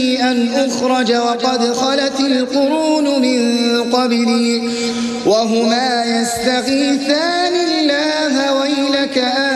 أن أخرج وقد خلت القرون من قبلي وهما يستغيثان الله ويلك